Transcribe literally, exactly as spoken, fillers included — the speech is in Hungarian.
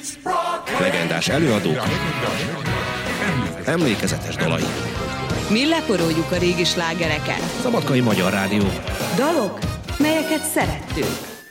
Legendás előadók, emlékezetes dalai. Mi leporoljuk a régi slágereket. Szabadkai Magyar Rádió. Dalok, melyeket szerettünk.